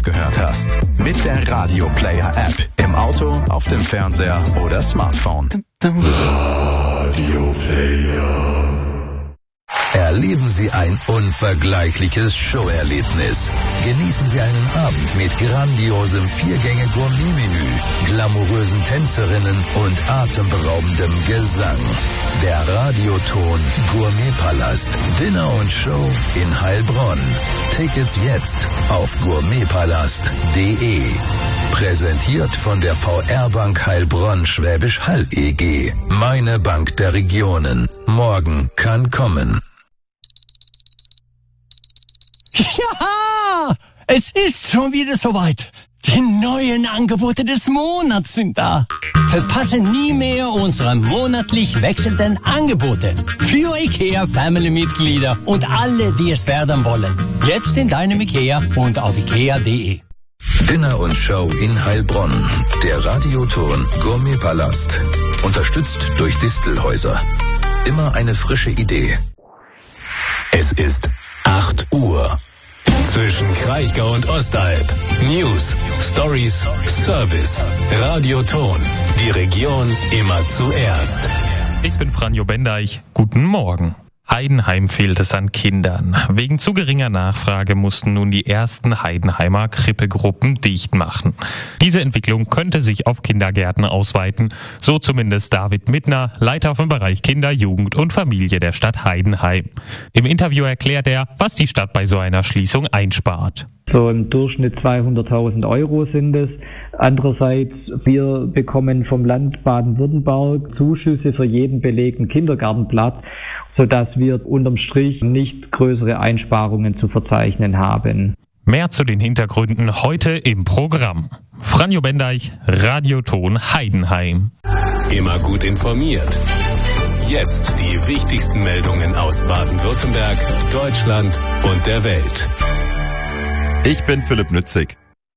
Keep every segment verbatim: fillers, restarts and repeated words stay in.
gehört hast. Mit der Radio Player App. Im Auto, auf dem Fernseher oder Smartphone. Radio Player. Erleben Sie ein unvergleichliches Showerlebnis. Genießen Sie einen Abend mit grandiosem Viergänge-Gourmet-Menü, glamourösen Tänzerinnen und atemberaubendem Gesang. Der Radioton Gourmetpalast. Dinner und Show in Heilbronn. Tickets jetzt auf gourmetpalast punkt de. Präsentiert von der V R-Bank Heilbronn Schwäbisch Hall E G. Meine Bank der Regionen. Morgen kann kommen. Ja, es ist schon wieder soweit. Die neuen Angebote des Monats sind da. Verpasse nie mehr unsere monatlich wechselnden Angebote für IKEA Family-Mitglieder und alle, die es werden wollen. Jetzt in deinem IKEA und auf ikea punkt de. Dinner und Show in Heilbronn. Der Radioton Gourmetpalast. Unterstützt durch Distelhäuser. Immer eine frische Idee. Es ist acht Uhr. Zwischen Kraichgau und Ostalb. News, Stories, Service. Radioton. Die Region immer zuerst. Ich bin Franjo Bendeich. Guten Morgen. Heidenheim fehlt es an Kindern. Wegen zu geringer Nachfrage mussten nun die ersten Heidenheimer Krippegruppen dicht machen. Diese Entwicklung könnte sich auf Kindergärten ausweiten, so zumindest David Mittner, Leiter vom Bereich Kinder, Jugend und Familie der Stadt Heidenheim. Im Interview erklärt er, was die Stadt bei so einer Schließung einspart. So im Durchschnitt zweihunderttausend Euro sind es. Andererseits, wir bekommen vom Land Baden-Württemberg Zuschüsse für jeden belegten Kindergartenplatz, sodass wir unterm Strich nicht größere Einsparungen zu verzeichnen haben. Mehr zu den Hintergründen heute im Programm. Franjo Bendeich, Radioton Heidenheim. Immer gut informiert. Jetzt die wichtigsten Meldungen aus Baden-Württemberg, Deutschland und der Welt. Ich bin Philipp Nützig.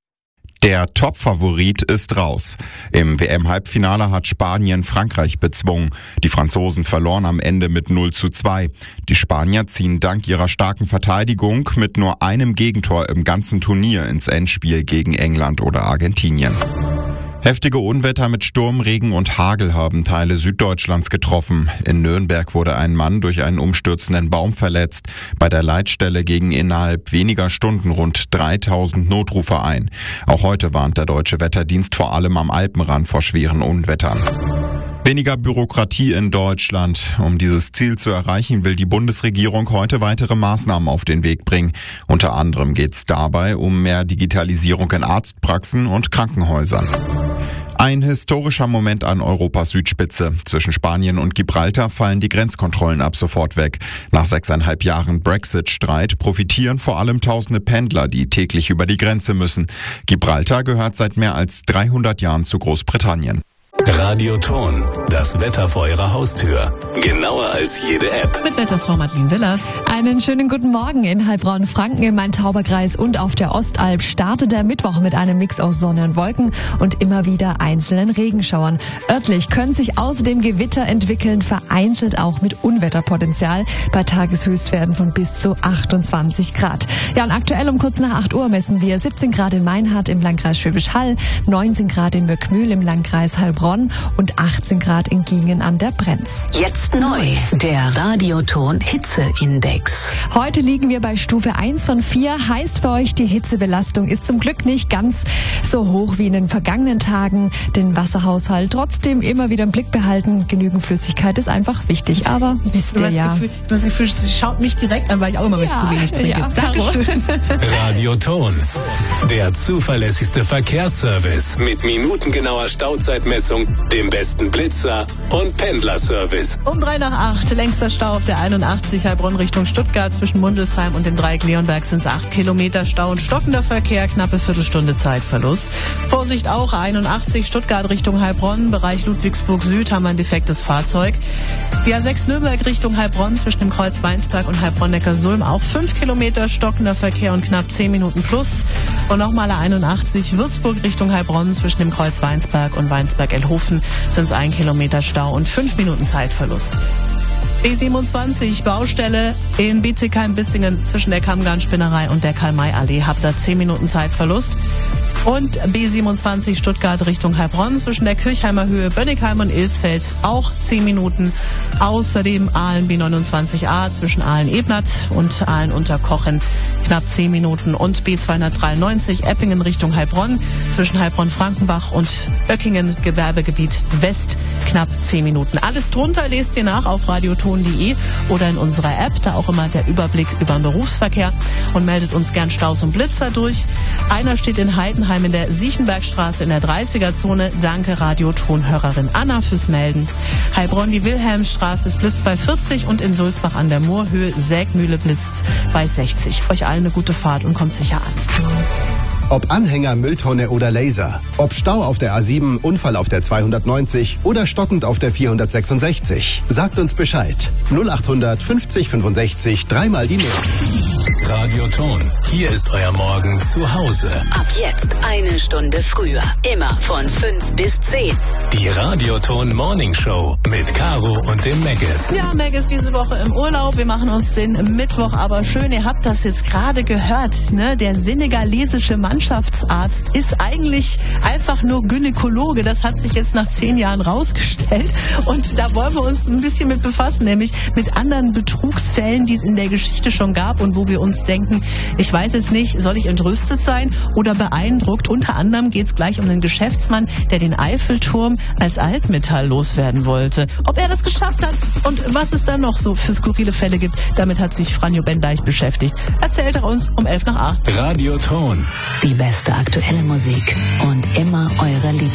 Der Top-Favorit ist raus. Im W M-Halbfinale hat Spanien Frankreich bezwungen. Die Franzosen verloren am Ende mit null zu zwei. Die Spanier ziehen dank ihrer starken Verteidigung mit nur einem Gegentor im ganzen Turnier ins Endspiel gegen England oder Argentinien. Heftige Unwetter mit Sturm, Regen und Hagel haben Teile Süddeutschlands getroffen. In Nürnberg wurde ein Mann durch einen umstürzenden Baum verletzt. Bei der Leitstelle gingen innerhalb weniger Stunden rund dreitausend Notrufe ein. Auch heute warnt der Deutsche Wetterdienst vor allem am Alpenrand vor schweren Unwettern. Weniger Bürokratie in Deutschland. Um dieses Ziel zu erreichen, will die Bundesregierung heute weitere Maßnahmen auf den Weg bringen. Unter anderem geht es dabei um mehr Digitalisierung in Arztpraxen und Krankenhäusern. Ein historischer Moment an Europas Südspitze. Zwischen Spanien und Gibraltar fallen die Grenzkontrollen ab sofort weg. Nach sechseinhalb Jahren Brexit-Streit profitieren vor allem tausende Pendler, die täglich über die Grenze müssen. Gibraltar gehört seit mehr als dreihundert Jahren zu Großbritannien. Radioton, das Wetter vor Ihrer Haustür. Genauer als jede App. Mit Wetterfrau Madeleine Willers. Einen schönen guten Morgen in Heilbronn-Franken, im Main-Tauber-Kreis und auf der Ostalb startet der Mittwoch mit einem Mix aus Sonne und Wolken und immer wieder einzelnen Regenschauern. Örtlich können sich außerdem Gewitter entwickeln, vereinzelt auch mit Unwetterpotenzial bei Tageshöchstwerten von bis zu achtundzwanzig Grad. Ja, und aktuell um kurz nach acht Uhr messen wir siebzehn Grad in Meinhardt im Landkreis Schwäbisch Hall, neunzehn Grad in Möckmühl im Landkreis Heilbronn und achtzehn Grad in Gingen an der Brenz. Jetzt neu, der Radioton Hitzeindex. Heute liegen wir bei Stufe eins von vier. Heißt für euch, die Hitzebelastung ist zum Glück nicht ganz so hoch wie in den vergangenen Tagen. Den Wasserhaushalt trotzdem immer wieder im Blick behalten. Genügend Flüssigkeit ist einfach wichtig. Aber wisst ihr ja. Gefühl, du hast das Gefühl, sie schaut mich direkt an, weil ich auch immer mit ja, zu wenig trinke. Ja, Dankeschön. Radioton, der zuverlässigste Verkehrsservice mit minutengenauer Stauzeitmessung, dem besten Blitzer und Pendlerservice. Um drei nach acht, längster Stau auf der einundachtzig Heilbronn Richtung Stuttgart. Zwischen Mundelsheim und dem Dreieck Leonberg sind es acht Kilometer Stau und stockender Verkehr, knappe Viertelstunde Zeitverlust. Vorsicht auch, einundachtzig Stuttgart Richtung Heilbronn, Bereich Ludwigsburg Süd haben wir ein defektes Fahrzeug. Die A sechs Nürnberg Richtung Heilbronn zwischen dem Kreuz Weinsberg und Heilbronn-Neckarsulm auch fünf Kilometer stockender Verkehr und knapp zehn Minuten plus. Und nochmal A einundachtzig Würzburg Richtung Heilbronn zwischen dem Kreuz Weinsberg und Weinsberg-Elhofen sind es ein Kilometer Stau und fünf Minuten Zeitverlust. B siebenundzwanzig, Baustelle in Bietigheim-Bissingen zwischen der Kammgarnspinnerei und der Karl-May-Allee. Habt da zehn Minuten Zeitverlust. Und B siebenundzwanzig Stuttgart Richtung Heilbronn zwischen der Kirchheimer Höhe, Bönnigheim und Ilsfeld auch zehn Minuten. Außerdem Aalen B neunundzwanzig a zwischen Aalen-Ebnat und Aalen-Unterkochen knapp zehn Minuten. Und B zweihundertdreiundneunzig Eppingen Richtung Heilbronn zwischen Heilbronn-Frankenbach und Böckingen Gewerbegebiet West knapp zehn Minuten. Alles drunter lest ihr nach auf radioton punkt de oder in unserer App, da auch immer der Überblick über den Berufsverkehr, und meldet uns gern Staus und Blitzer durch. Einer steht in Heidenheim in der Siechenbergstraße in der dreißiger-Zone. Danke Radioton-Hörerin Anna fürs Melden. Heilbronn, die Wilhelmstraße, es blitzt bei vierzig und in Sulzbach an der Moorhöhe, Sägmühle blitzt bei sechzig. Euch allen eine gute Fahrt und kommt sicher an. Ob Anhänger, Mülltonne oder Laser, ob Stau auf der A sieben, Unfall auf der zweihundertneunzig oder stockend auf der vierhundertsechsundsechzig. Sagt uns Bescheid. null achthundert fünfzig fünfundsechzig, dreimal die Null. Radioton, hier ist euer Morgen zu Hause. Ab jetzt eine Stunde früher. Immer von fünf bis zehn. Die Radioton Morning Show mit Caro und dem Meggis. Ja, Meggis diese Woche im Urlaub. Wir machen uns den Mittwoch aber schön. Ihr habt das jetzt gerade gehört, ne? Der senegalesische Mannschaftsarzt ist eigentlich einfach nur Gynäkologe. Das hat sich jetzt nach zehn Jahren rausgestellt. Und da wollen wir uns ein bisschen mit befassen, nämlich mit anderen Betrugsfällen, die es in der Geschichte schon gab und wo wir uns denken, ich weiß jetzt nicht, soll ich entrüstet sein oder beeindruckt? Unter anderem geht es gleich um einen Geschäftsmann, der den Eiffelturm als Altmetall loswerden wollte. Ob er das geschafft hat und was es dann noch so für skurrile Fälle gibt, damit hat sich Franjo Bendeich beschäftigt. Erzählt er uns um elf nach acht. Radioton. Die beste aktuelle Musik und immer eure Liebe.